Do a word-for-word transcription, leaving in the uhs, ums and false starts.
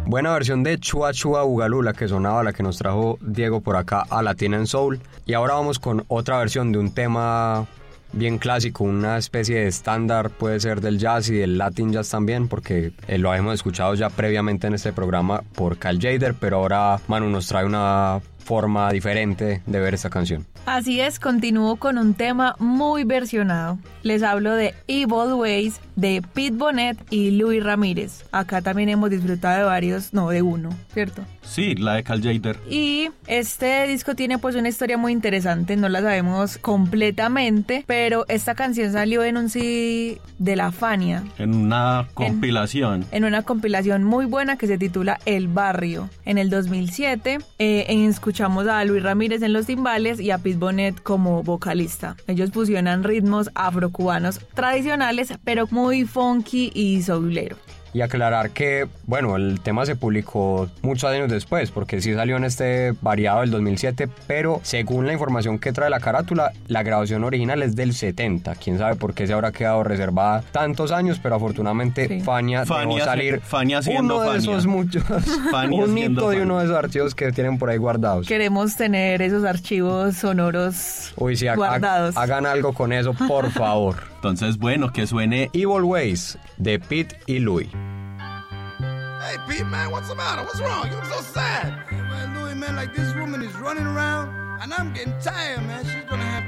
Buena versión de Chua Chua Bugalú, la que sonaba, la que nos trajo Diego por acá a Latina en Soul. Y ahora vamos con otra versión de un tema bien clásico, una especie de estándar, puede ser del jazz y del Latin jazz también, porque eh, lo hemos escuchado ya previamente en este programa por Cal Tjader, pero ahora Manu nos trae una forma diferente de ver esta canción. Así es, continúo con un tema muy versionado. Les hablo de Evil Ways de Pete Bonet y Luis Ramírez. Acá también hemos disfrutado de varios, no, de uno, ¿cierto? Sí, la de Cal Tjader. Y este disco tiene pues una historia muy interesante, no la sabemos completamente, pero esta canción salió en un C D de la Fania. En una compilación. En, en una compilación muy buena que se titula El Barrio. En el dos mil siete eh, escuchamos a Luis Ramírez en los timbales y a Pete Bonet como vocalista. Ellos fusionan ritmos afrocubanos tradicionales, pero muy funky y soulero. Y aclarar que, bueno, el tema se publicó muchos años después, porque sí salió en este variado del dos mil siete, pero según la información que trae la carátula, la grabación original es del setenta. Quién sabe por qué se habrá quedado reservada tantos años, pero afortunadamente sí. Fania, Fania dejó salir Fania uno de Fania. esos muchos, Fania un hito de Fania. uno de esos archivos que tienen por ahí guardados. Queremos tener esos archivos sonoros Uy, sí, guardados. Ha, hagan algo con eso, por favor. Entonces, bueno, que suene Evil Ways de Pete y Louis. Hey, Pete, man, what's the matter? What's wrong? You look so sad. Well, Louis, man, like this woman is running around, and I'm getting tired, man. She's gonna have